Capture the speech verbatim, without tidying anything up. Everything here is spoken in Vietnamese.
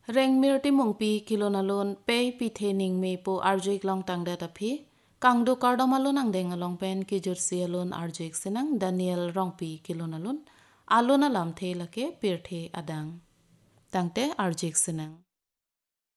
Reng mir ti mung pi kilonalon pe pi thening me po arjik long tang da tapi kang do kardomalon ang deng along pen ki jersey alon arjik senang Daniel rong pi kilonalon alona lam the lake pir the adang tangte arjik senang